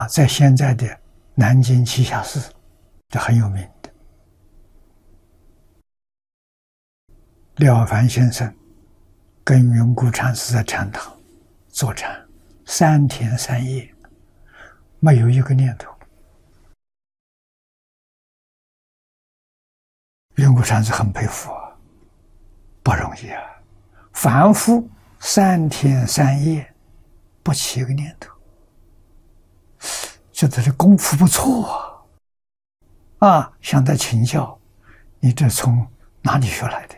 在现在的南京栖霞寺，这很有名的。廖凡先生跟云谷禅师在禅堂坐禅3天3夜，没有一个念头。云谷禅师很佩服啊，不容易啊，凡夫3天3夜不起一个念头，觉得这功夫不错啊！向他请教，你这从哪里学来的？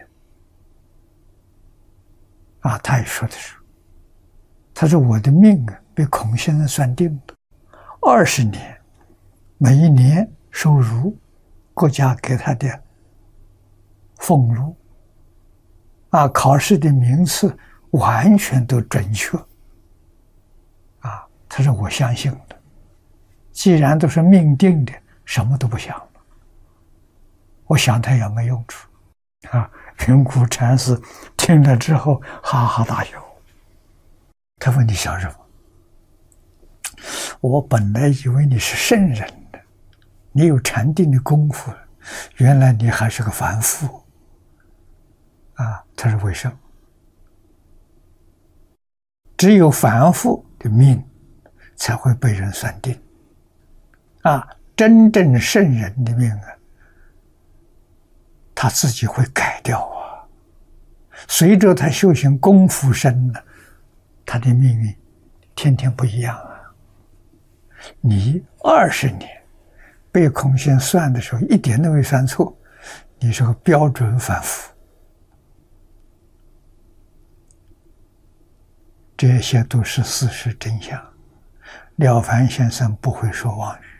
他也说的是，他说我的命被孔先生算定了，20年，每一年收入国家给他的俸禄，考试的名次完全都准确，他说我相信的，既然都是命定的，什么都不想了，我想他也没用处云谷禅师听了之后哈哈大笑，他问你想什么？我本来以为你是圣人的，你有禅定的功夫，原来你还是个凡夫他说为什么？只有凡夫的命才会被人算定真正圣人的命他自己会改掉随着他修行功夫深了，他的命运天天不一样你20年被孔先算的时候一点都没算错，你是个标准凡夫。这些都是事实真相。廖凡先生不会说妄语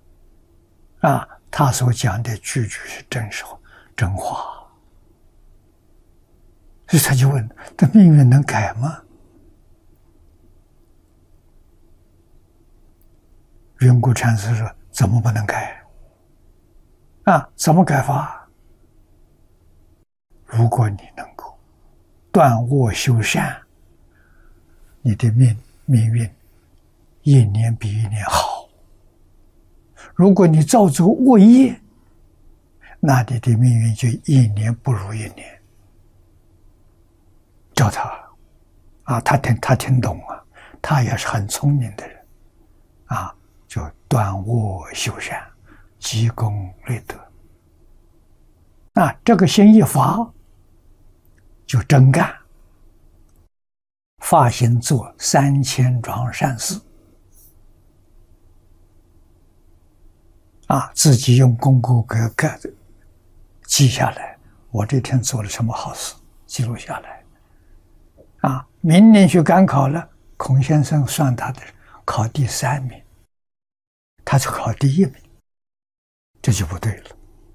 他所讲的句句是真话。所以他就问，这命运能改吗？云谷禅师说，怎么不能改怎么改法？如果你能够断恶修善，你的命运一年比一年好。如果你造作恶业，那你的命运就一年不如一年。叫他听懂他也是很聪明的人就断恶修善，积功累德。这个心一发，就真干，发心做3000桩善事自己用功课给记下来，我这天做了什么好事，记录下来明年去赶考了，孔先生算他的考第3名，他就考第1名，这就不对了。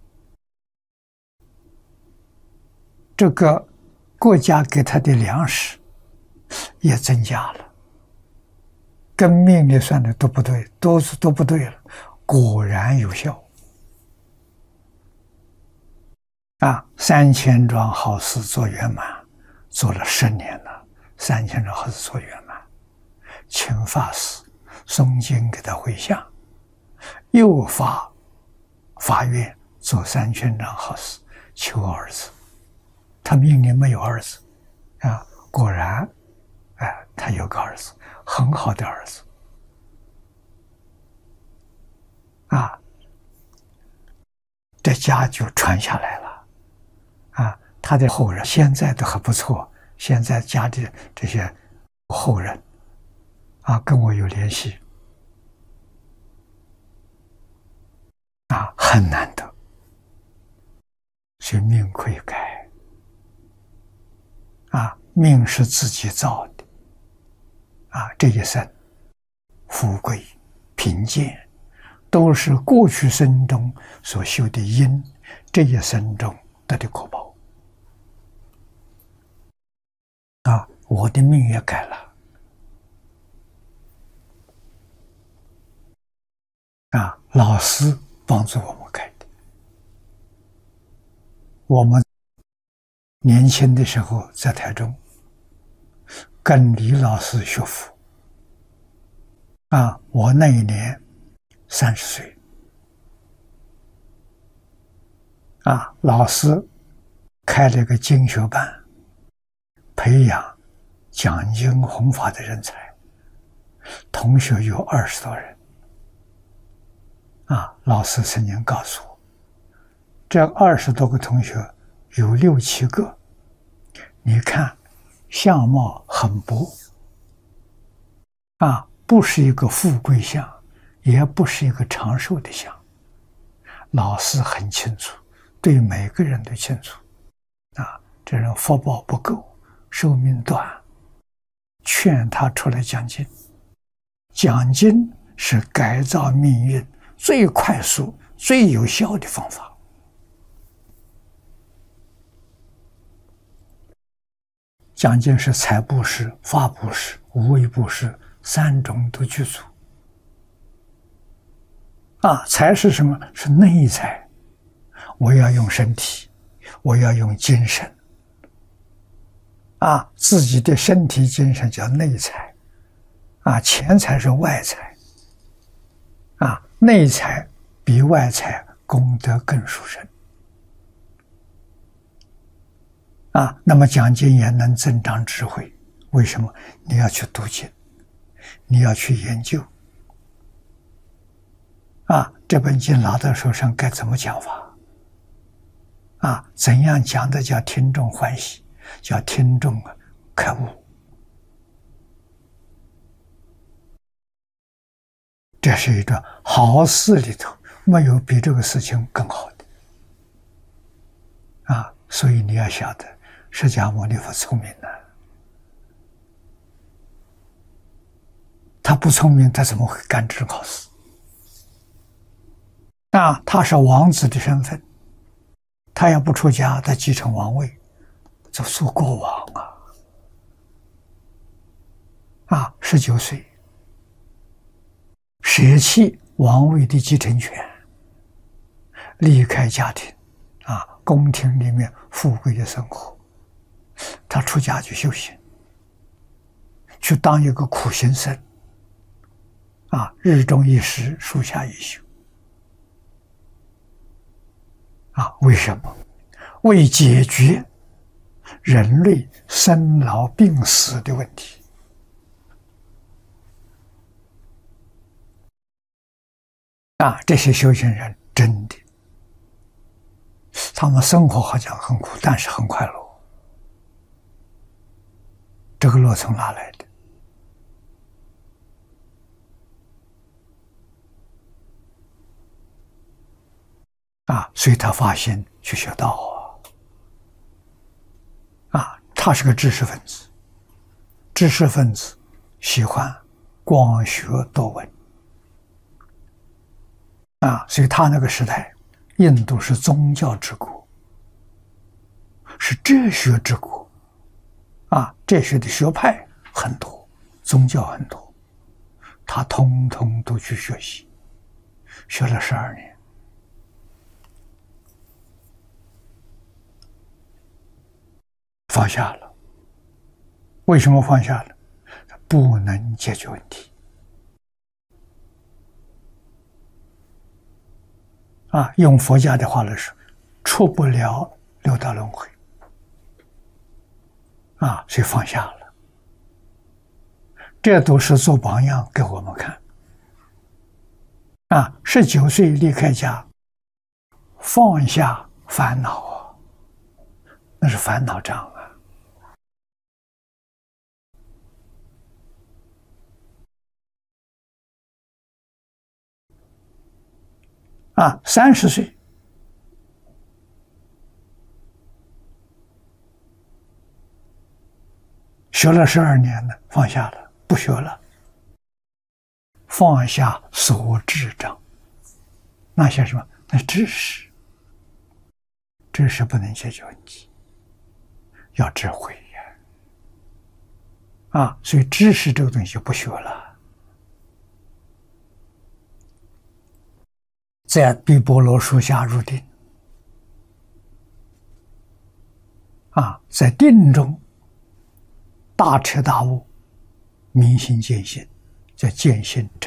这个国家给他的粮食也增加了，跟命里算的都不对，都不对了，果然有效3000桩好事做圆满，做了10年了，3000桩好事做圆满，请法师诵经给他回向，又发愿做3000桩好事，求儿子。他命里没有儿子果然他有个儿子，很好的儿子这家就传下来了他的后人现在都很不错，现在家里这些后人跟我有联系很难得，所以命可以改命是自己造的这一生富贵贫贱都是过去生中所修的因，这一生中得的果报我的命也改了老师帮助我们改的。我们年轻的时候在台中跟李老师学佛我那一年30岁，老师开了个经学班，培养讲经弘法的人才，同学有20多人。老师曾经告诉我，这20多个同学有6、7个，你看相貌很薄，不是一个富贵相，也不是一个长寿的相。老师很清楚，对每个人都清楚，这人福报不够，寿命短，劝他出来讲经。讲经是改造命运最快速、最有效的方法。讲经是财布施、法布施、无为布施3种都具足。财是什么？是内财，我要用身体，我要用精神。自己的身体精神叫内财。钱财是外财。内财比外财功德更殊胜。那么讲经也能增长智慧。为什么？你要去读经，你要去研究。这本经拿到手上该怎么讲法？怎样讲的叫听众欢喜，叫听众开悟？这是一桩好事里头，没有比这个事情更好的。所以你要晓得，释迦牟尼佛聪明呢。他不聪明，他怎么会干这种好事？他是王子的身份，他要不出家，他继承王位，就做国王19岁，舍弃王位的继承权，离开家庭，宫廷里面富贵的生活，他出家去修行，去当一个苦行僧，日中一时，树下一宿。为什么？为解决人类生老病死的问题。这些修行人真的，他们生活好像很苦，但是很快乐。这个乐从哪来的？所以他发心去学道他是个知识分子，知识分子喜欢广学多闻所以他那个时代，印度是宗教之国，是哲学之国哲学的学派很多，宗教很多，他通通都去学习，学了12年。放下了。为什么放下了？不能解决问题用佛家的话来说，出不了六道轮回所以放下了。这都是做榜样给我们看19岁离开家，放下烦恼那是烦恼障30岁学了12年了，放下了，不学了，放下所知障。那些什么？那知识，知识不能解决问题，要智慧所以知识这个东西就不学了。在毗婆罗树下入定在定中大彻大悟，明心见性，叫见性成